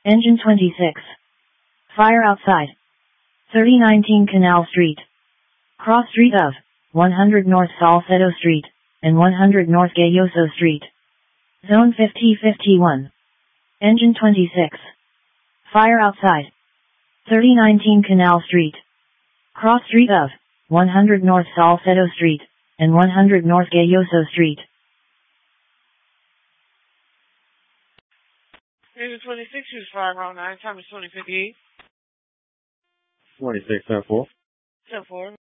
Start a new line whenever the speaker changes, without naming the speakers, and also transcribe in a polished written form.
Engine 26. Fire outside. 3019 Canal Street. Cross street of 100 North Salcedo Street and 100 North Gayoso Street. Zone 5051. Engine 26. Fire outside. 3019 Canal Street. Cross street of 100 North Salcedo Street and 100 North Gayoso Street.
Engine 26, use fire around 9, time is 2058.
26, 10-4.
10-4.